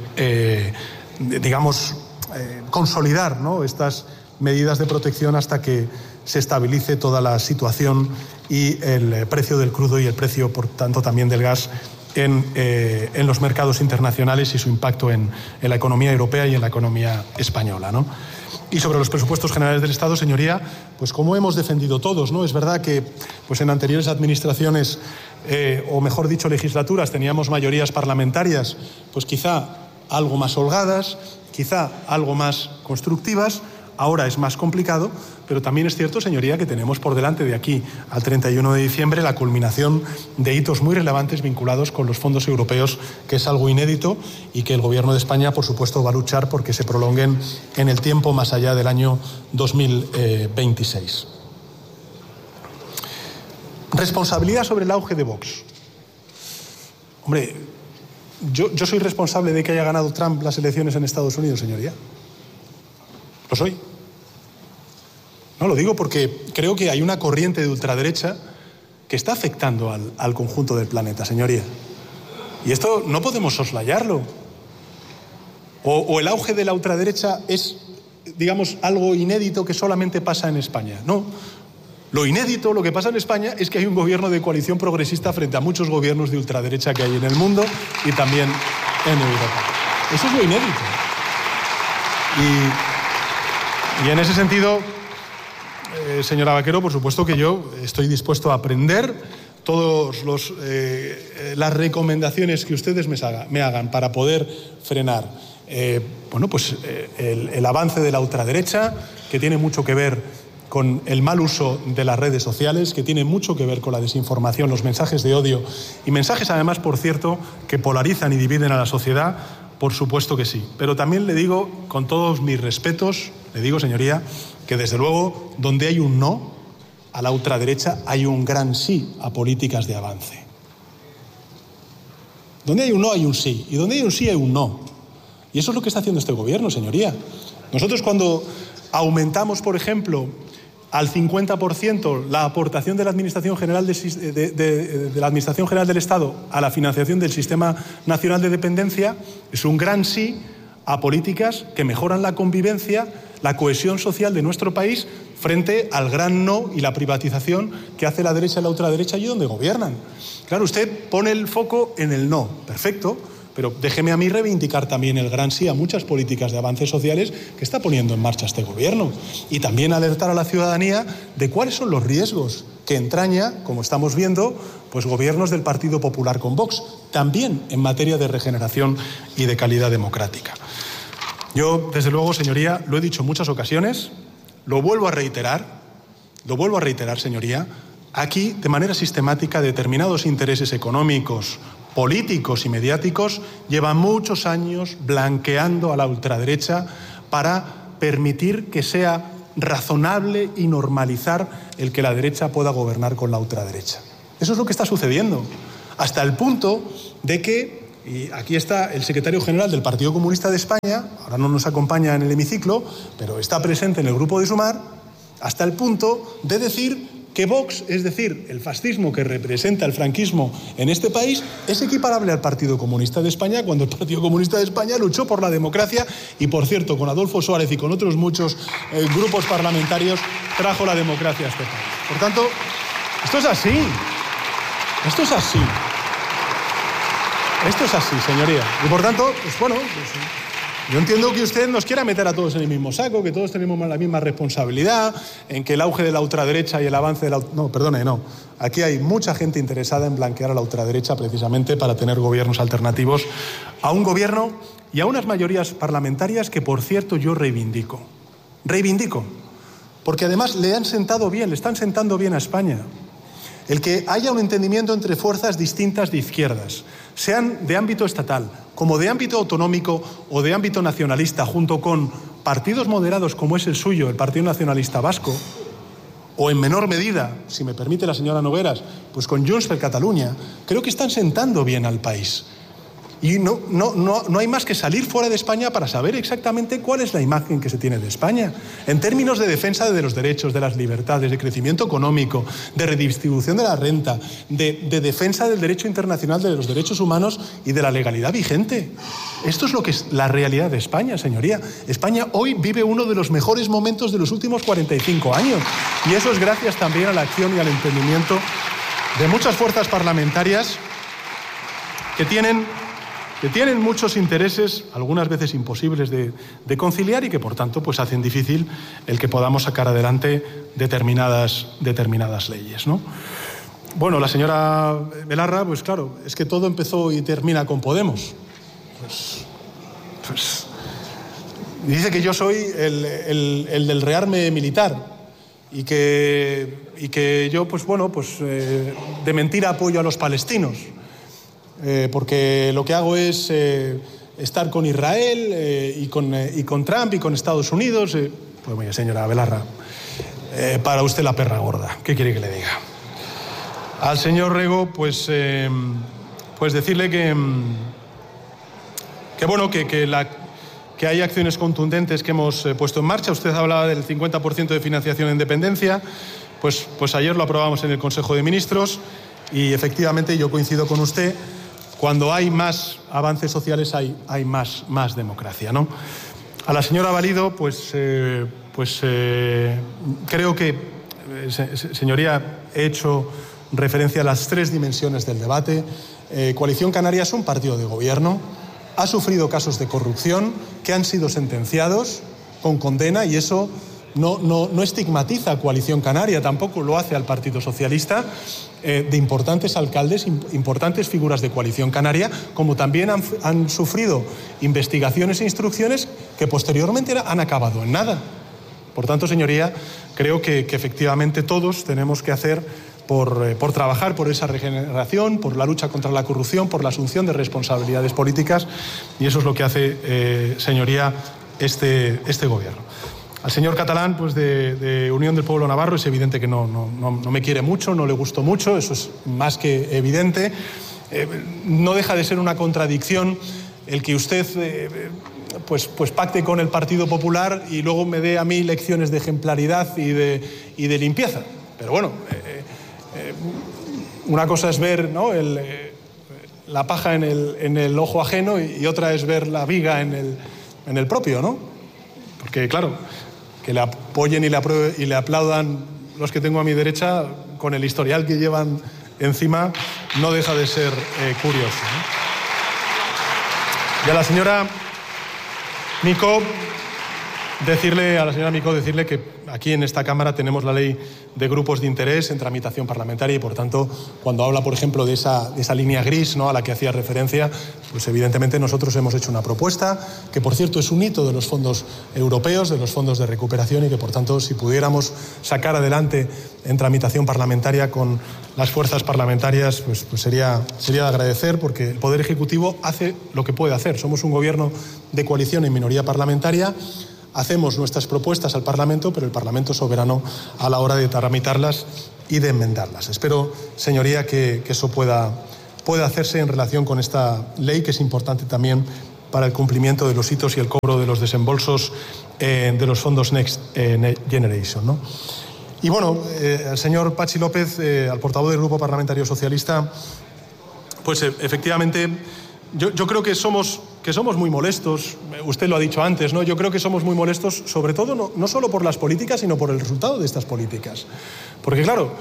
consolidar, ¿no?, estas medidas de protección hasta que se estabilice toda la situación y el precio del crudo y el precio, por tanto, también del gas en los mercados internacionales y su impacto en la economía europea y en la economía española, ¿no? Y sobre los presupuestos generales del Estado, señoría, pues como hemos defendido todos, ¿no? Es verdad que pues en anteriores administraciones, o mejor dicho, legislaturas, teníamos mayorías parlamentarias, pues quizá algo más holgadas, quizá algo más constructivas. Ahora es más complicado, pero también es cierto, señoría, que tenemos por delante de aquí al 31 de diciembre la culminación de hitos muy relevantes vinculados con los fondos europeos, que es algo inédito y que el Gobierno de España, por supuesto, va a luchar porque se prolonguen en el tiempo más allá del año 2026. Responsabilidad sobre el auge de Vox. Hombre, yo soy responsable de que haya ganado Trump las elecciones en Estados Unidos, señoría. Lo soy. No, lo digo porque creo que hay una corriente de ultraderecha que está afectando al conjunto del planeta, señoría. Y esto no podemos soslayarlo. O el auge de la ultraderecha es, digamos, algo inédito que solamente pasa en España. No. Lo inédito, lo que pasa en España, es que hay un gobierno de coalición progresista frente a muchos gobiernos de ultraderecha que hay en el mundo y también en Europa. Eso es lo inédito. Y en ese sentido, señora Vaquero, por supuesto que yo estoy dispuesto a aprender todas las recomendaciones que ustedes me hagan para poder frenar el avance de la ultraderecha, que tiene mucho que ver con el mal uso de las redes sociales, que tiene mucho que ver con la desinformación, los mensajes de odio y mensajes, además, por cierto, que polarizan y dividen a la sociedad. Por supuesto que sí. Pero también le digo, con todos mis respetos, le digo, señoría, que desde luego, donde hay un no a la ultraderecha, hay un gran sí a políticas de avance. Donde hay un no, hay un sí. Y donde hay un sí, hay un no. Y eso es lo que está haciendo este gobierno, señoría. Nosotros, cuando aumentamos, por ejemplo, al 50% la aportación de la Administración General de la Administración General del Estado a la financiación del Sistema Nacional de Dependencia, es un gran sí a políticas que mejoran la convivencia, la cohesión social de nuestro país, frente al gran no y la privatización que hace la derecha y la ultraderecha allí donde gobiernan. Claro, usted pone el foco en el no, perfecto, Pero déjeme a mí reivindicar también el gran sí a muchas políticas de avances sociales que está poniendo en marcha este gobierno. Y también alertar a la ciudadanía de cuáles son los riesgos que entraña, como estamos viendo, pues gobiernos del Partido Popular con Vox, también en materia de regeneración y de calidad democrática. Yo, desde luego, señoría, lo he dicho en muchas ocasiones, lo vuelvo a reiterar, señoría, aquí, de manera sistemática, determinados intereses económicos, políticos y mediáticos llevan muchos años blanqueando a la ultraderecha para permitir que sea razonable y normalizar el que la derecha pueda gobernar con la ultraderecha. Eso es lo que está sucediendo, hasta el punto de que, y aquí está el secretario general del Partido Comunista de España, ahora no nos acompaña en el hemiciclo, pero está presente en el grupo de Sumar, hasta el punto de decir que Vox, es decir, el fascismo que representa el franquismo en este país, es equiparable al Partido Comunista de España, cuando el Partido Comunista de España luchó por la democracia y, por cierto, con Adolfo Suárez y con otros muchos grupos parlamentarios, trajo la democracia a este país. Por tanto, esto es así. Esto es así. Esto es así, señoría. Y por tanto, pues bueno, yo entiendo que usted nos quiera meter a todos en el mismo saco, que todos tenemos la misma responsabilidad, en que el auge de la ultraderecha y el avance de la... No, perdone, no. Aquí hay mucha gente interesada en blanquear a la ultraderecha precisamente para tener gobiernos alternativos a un gobierno y a unas mayorías parlamentarias que, por cierto, yo reivindico. Reivindico. Porque además le están sentando bien a España. El que haya un entendimiento entre fuerzas distintas de izquierdas, sean de ámbito estatal, como de ámbito autonómico o de ámbito nacionalista, junto con partidos moderados como es el suyo, el Partido Nacionalista Vasco, o en menor medida, si me permite la señora Nogueras, pues con Junts per Catalunya, creo que están sentando bien al país. Y no hay más que salir fuera de España para saber exactamente cuál es la imagen que se tiene de España, en términos de defensa de los derechos, de las libertades, de crecimiento económico, de redistribución de la renta, de defensa del derecho internacional, de los derechos humanos y de la legalidad vigente. Esto es lo que es la realidad de España, señoría. España hoy vive uno de los mejores momentos de los últimos 45 años. Y eso es gracias también a la acción y al entendimiento de muchas fuerzas parlamentarias que tienen muchos intereses, algunas veces imposibles de conciliar y que, por tanto, pues hacen difícil el que podamos sacar adelante determinadas leyes, ¿no? Bueno, la señora Belarra, pues claro, es que todo empezó y termina con Podemos. Pues dice que yo soy el del rearme militar y que yo, pues bueno, pues de mentira apoyo a los palestinos. Porque lo que hago es estar con Israel y con Trump y con Estados Unidos. Pues mire, señora Belarra, para usted la perra gorda. ¿Qué quiere que le diga? Al señor Rego, pues decirle que bueno, que hay acciones contundentes que hemos puesto en marcha. Usted hablaba del 50% de financiación en dependencia. Pues ayer lo aprobamos en el Consejo de Ministros y efectivamente yo coincido con usted. Cuando hay más avances sociales hay más democracia, ¿no? A la señora Valido, creo que, señoría, he hecho referencia a las tres dimensiones del debate. Coalición Canaria es un partido de gobierno, ha sufrido casos de corrupción que han sido sentenciados con condena y eso no estigmatiza a Coalición Canaria, tampoco lo hace al Partido Socialista, de importantes alcaldes, importantes figuras de Coalición Canaria, como también han sufrido investigaciones e instrucciones que posteriormente han acabado en nada. Por tanto, señoría, creo que efectivamente todos tenemos que hacer por trabajar por esa regeneración, por la lucha contra la corrupción, por la asunción de responsabilidades políticas, y eso es lo que hace, señoría, este gobierno. Al señor Catalán, pues de Unión del Pueblo Navarro, es evidente que no me quiere mucho, no le gustó mucho, eso es más que evidente. No deja de ser una contradicción el que usted pues pacte con el Partido Popular y luego me dé a mí lecciones de ejemplaridad y de limpieza. Pero bueno, una cosa es ver, ¿no?, la paja en el ojo ajeno y otra es ver la viga en el propio, ¿no? Porque, claro, que le apoyen y le aplaudan los que tengo a mi derecha, con el historial que llevan encima, no deja de ser curioso, ¿no? Y a la señora Micó, decirle que aquí en esta Cámara tenemos la ley de grupos de interés en tramitación parlamentaria y, por tanto, cuando habla, por ejemplo, de esa línea gris, ¿no?, a la que hacía referencia, pues evidentemente nosotros hemos hecho una propuesta que, por cierto, es un hito de los fondos europeos, de los fondos de recuperación, y que, por tanto, si pudiéramos sacar adelante en tramitación parlamentaria con las fuerzas parlamentarias, pues sería de agradecer, porque el Poder Ejecutivo hace lo que puede hacer. Somos un gobierno de coalición en minoría parlamentaria. Hacemos nuestras propuestas al Parlamento, pero el Parlamento es soberano a la hora de tramitarlas y de enmendarlas. Espero, señoría, que eso pueda hacerse en relación con esta ley, que es importante también para el cumplimiento de los hitos y el cobro de los desembolsos de los fondos Next Generation, ¿no? Y bueno, al señor Patxi López, al portavoz del Grupo Parlamentario Socialista, pues efectivamente yo creo que somos muy molestos. Usted lo ha dicho antes, ¿no? Yo creo que somos muy molestos, sobre todo no solo por las políticas, sino por el resultado de estas políticas. Porque claro,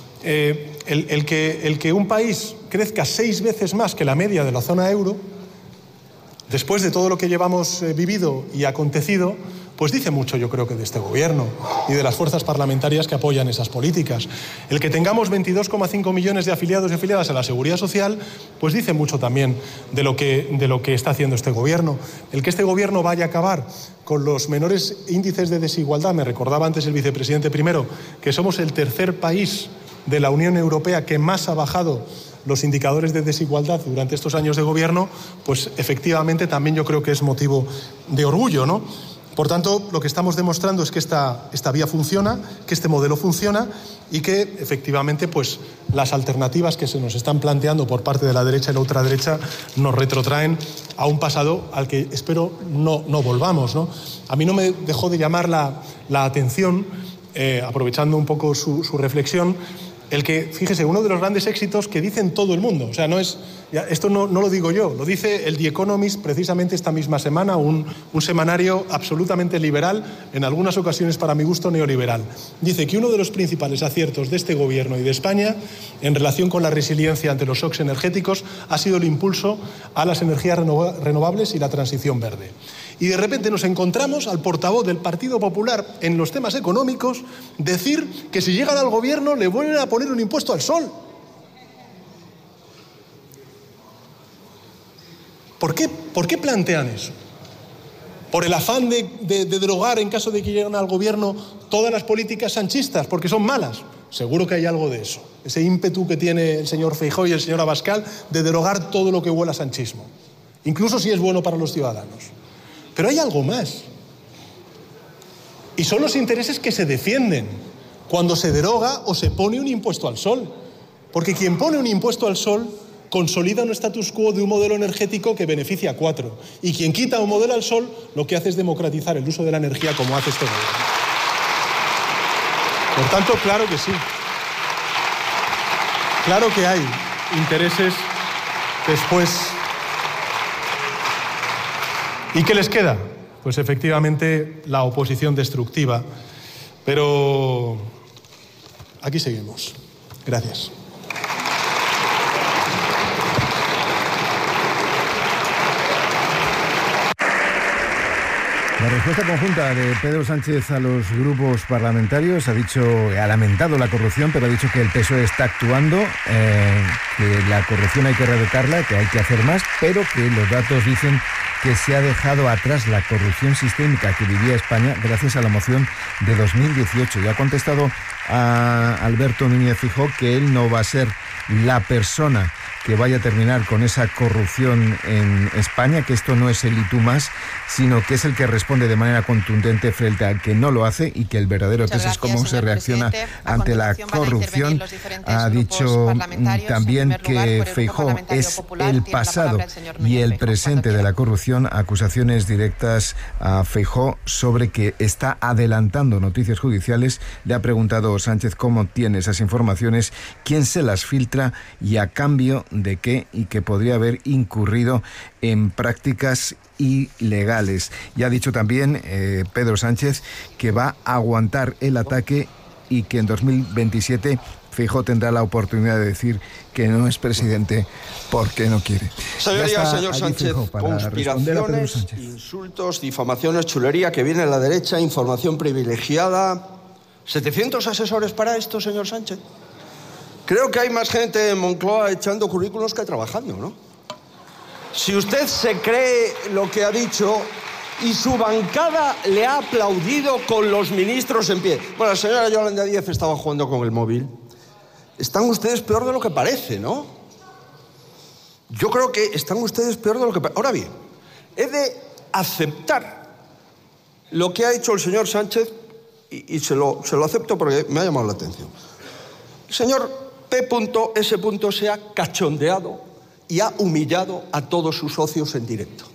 el que un país crezca 6 veces más que la media de la zona euro, después de todo lo que llevamos vivido y acontecido, pues dice mucho, yo creo, que de este gobierno y de las fuerzas parlamentarias que apoyan esas políticas. El que tengamos 22,5 millones de afiliados y afiliadas a la Seguridad Social, pues dice mucho también de lo que está haciendo este gobierno. El que este gobierno vaya a acabar con los menores índices de desigualdad, me recordaba antes el vicepresidente primero, que somos el tercer país de la Unión Europea que más ha bajado los indicadores de desigualdad durante estos años de gobierno, pues efectivamente también yo creo que es motivo de orgullo, ¿no? Por tanto, lo que estamos demostrando es que esta vía funciona, que este modelo funciona y que efectivamente pues las alternativas que se nos están planteando por parte de la derecha y la ultraderecha nos retrotraen a un pasado al que espero no volvamos, ¿no? A mí no me dejó de llamar la atención, aprovechando un poco su reflexión, el que, fíjese, uno de los grandes éxitos que dicen todo el mundo, o sea, esto no lo digo yo, lo dice el The Economist precisamente esta misma semana, un semanario absolutamente liberal, en algunas ocasiones para mi gusto neoliberal. Dice que uno de los principales aciertos de este gobierno y de España en relación con la resiliencia ante los shocks energéticos ha sido el impulso a las energías renovables y la transición verde. Y de repente nos encontramos al portavoz del Partido Popular en los temas económicos decir que si llegan al gobierno le vuelven a poner un impuesto al sol. ¿Por qué plantean eso? ¿Por el afán de derogar, en caso de que lleguen al gobierno, todas las políticas sanchistas porque son malas? Seguro que hay algo de eso. Ese ímpetu que tiene el señor Feijóo y el señor Abascal de derogar todo lo que huela a sanchismo, incluso si es bueno para los ciudadanos. Pero hay algo más. Y son los intereses que se defienden cuando se deroga o se pone un impuesto al sol. Porque quien pone un impuesto al sol consolida un status quo de un modelo energético que beneficia a 4. Y quien quita un modelo al sol lo que hace es democratizar el uso de la energía como hace este gobierno. Por tanto, claro que sí. Claro que hay intereses después. ¿Y qué les queda? Pues efectivamente la oposición destructiva. Pero aquí seguimos. Gracias. La respuesta conjunta de Pedro Sánchez a los grupos parlamentarios ha lamentado la corrupción, pero ha dicho que el PSOE está actuando, que la corrupción hay que erradicarla, que hay que hacer más, pero que los datos dicen que se ha dejado atrás la corrupción sistémica que vivía España gracias a la moción de 2018. Y ha contestado a Alberto Núñez Feijóo que él no va a ser la persona que vaya a terminar con esa corrupción en España, que esto no es el y tú más, sino que es el que responde de manera contundente frente al que no lo hace, y que el verdadero test es cómo se reacciona ante la corrupción. Ha dicho también que Feijóo es el pasado y el presente de la corrupción, acusaciones directas a Feijóo sobre que está adelantando noticias judiciales. Le ha preguntado Sánchez cómo tiene esas informaciones, quién se las filtra y a cambio de qué, y que podría haber incurrido en prácticas ilegales. Y ha dicho también Pedro Sánchez que va a aguantar el ataque y que en 2027 Feijóo tendrá la oportunidad de decir que no es presidente porque no quiere. Señorías, señor Sánchez, conspiraciones, insultos, difamaciones, chulería, que viene la derecha, información privilegiada. ¿700 asesores para esto, señor Sánchez? Creo que hay más gente en Moncloa echando currículos que trabajando, ¿no? Si usted se cree lo que ha dicho y su bancada le ha aplaudido con los ministros en pie. Bueno, la señora Yolanda Díaz estaba jugando con el móvil. Están ustedes peor de lo que parece, ¿no? Yo creo que están ustedes peor de lo que parece. Ahora bien, he de aceptar lo que ha hecho el señor Sánchez y se lo acepto porque me ha llamado la atención. El señor P.S. se ha cachondeado y ha humillado a todos sus socios en directo.